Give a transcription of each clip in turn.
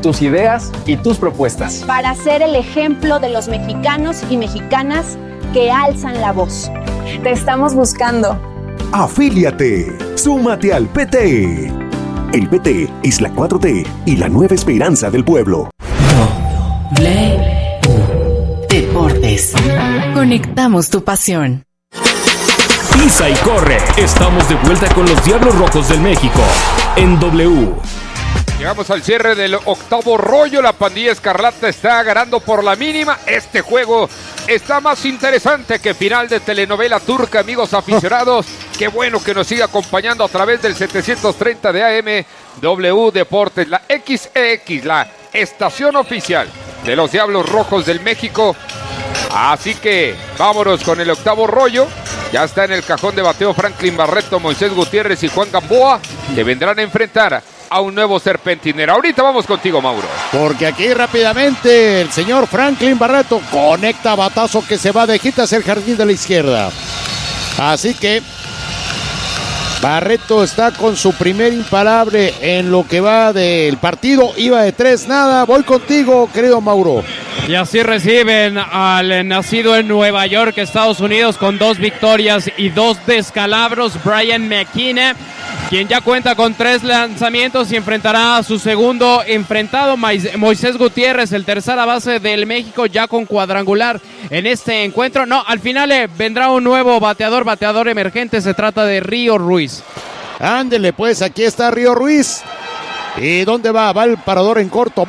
tus ideas y tus propuestas. Para ser el ejemplo de los mexicanos y mexicanas que alzan la voz. Te estamos buscando. Afíliate. Súmate al PT. El PT es la 4T y la nueva esperanza del pueblo. Deportes. Conectamos tu pasión. Pisa y corre. Estamos de vuelta con los Diablos Rojos del México en W. Llegamos al cierre del octavo rollo. La pandilla escarlata está ganando por la mínima. Este juego está más interesante que final de telenovela turca, amigos aficionados. Qué bueno que nos siga acompañando a través del 730 de AM W Deportes, la XEX, la estación oficial de los Diablos Rojos del México. Así que vámonos con el octavo rollo. Ya está en el cajón de bateo Franklin Barreto, Moisés Gutiérrez y Juan Gamboa, que vendrán a enfrentar a un nuevo serpentinero. Ahorita vamos contigo, Mauro. Porque aquí rápidamente el señor Franklin Barreto conecta batazo que se va de hit hacia el jardín de la izquierda. Así que Barreto está con su primer imparable en lo que va del partido. Iba de 3-0. Voy contigo, querido Mauro. Y así reciben al nacido en Nueva York, Estados Unidos, con 2 victorias y 2 descalabros, Brian McKenna, quien ya cuenta con 3 lanzamientos y enfrentará a su segundo enfrentado, Moisés Gutiérrez, el tercera base del México, ya con cuadrangular en este encuentro. No, al final vendrá un nuevo bateador emergente, se trata de Río Ruiz. Ándele pues, aquí está Río Ruiz. ¿Y dónde va? Va el parador en corto.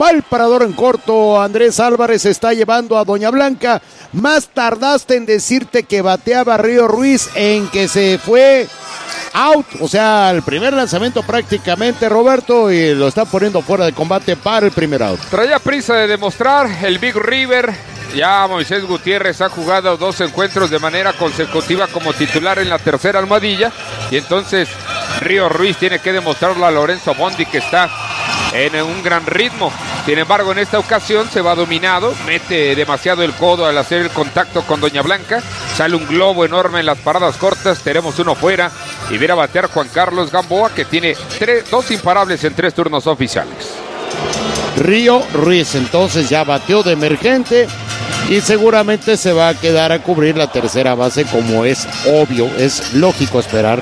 Andrés Álvarez está llevando a Doña Blanca. Más tardaste en decirte que bateaba Río Ruiz, en que se fue out. O sea, el primer lanzamiento prácticamente, Roberto, y lo está poniendo fuera de combate para el primer out. Traía prisa de demostrar el Big River. Ya Moisés Gutiérrez ha jugado 2 encuentros de manera consecutiva como titular en la tercera almohadilla. Y entonces Río Ruiz tiene que demostrarle a Lorenzo Bondi que está en un gran ritmo. Sin embargo, en esta ocasión se va dominado, mete demasiado el codo al hacer el contacto con Doña Blanca, sale un globo enorme en las paradas cortas, tenemos uno fuera y viene a batear Juan Carlos Gamboa, que tiene 2 imparables en 3 turnos oficiales. Río Ruiz entonces ya bateó de emergente y seguramente se va a quedar a cubrir la tercera base, como es obvio, es lógico esperar.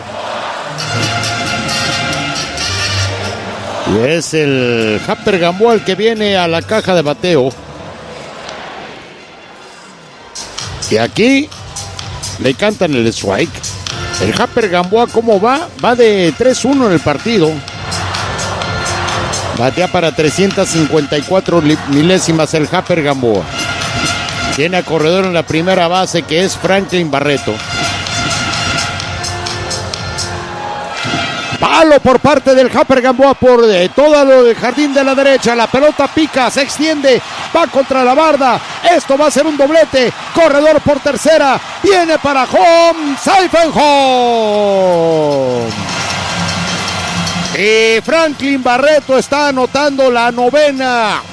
Y es el Japper Gamboa el que viene a la caja de bateo. Y aquí le cantan el strike. El Japper Gamboa, ¿cómo va? Va de 3-1 en el partido. Batea para 354 milésimas el Japper Gamboa. Tiene a corredor en la primera base, que es Franklin Barreto. Palo por parte del Japper Gamboa por todo lo del jardín de la derecha. La pelota pica, se extiende, va contra la barda. Esto va a ser un doblete. Corredor por tercera. Viene para home. Safe and home. Y Franklin Barreto está anotando la novena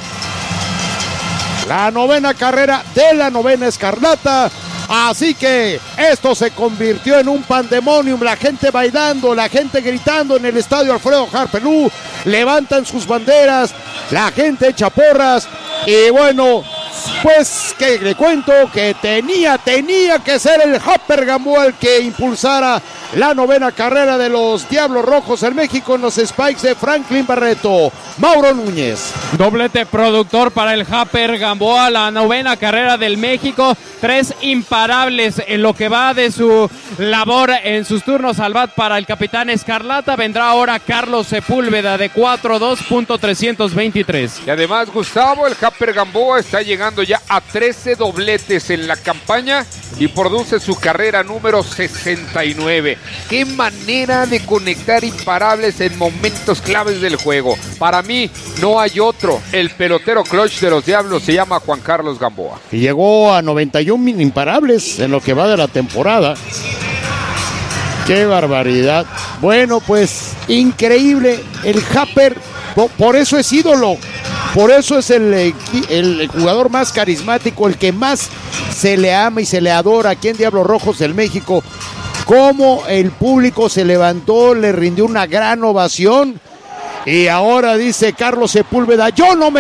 carrera de la novena escarlata. Así que esto se convirtió en un pandemonium, la gente bailando, la gente gritando en el estadio Alfredo Harpelú, levantan sus banderas, la gente echa porras y bueno, pues que le cuento que tenía que ser el Japper Gamboa el que impulsara la novena carrera de los Diablos Rojos en México en los Spikes de Franklin Barreto. Mauro Núñez. Doblete productor para el Japper Gamboa, la novena carrera del México, 3 imparables en lo que va de su labor en sus turnos al bat para el capitán Escarlata. Vendrá ahora Carlos Sepúlveda de 4-2.323. Y además, Gustavo, el Japper Gamboa está llegando ya a 13 dobletes en la campaña y produce su carrera número 69. Qué manera de conectar imparables en momentos claves del juego. Para mí no hay otro. El pelotero clutch de los Diablos se llama Juan Carlos Gamboa. Y llegó a 91 imparables en lo que va de la temporada. ¡Qué barbaridad! Bueno, pues increíble. El Japper, por eso es ídolo. Por eso es el jugador más carismático, el que más se le ama y se le adora aquí en Diablos Rojos del México. Cómo el público se levantó, le rindió una gran ovación. Y ahora dice Carlos Sepúlveda, yo no me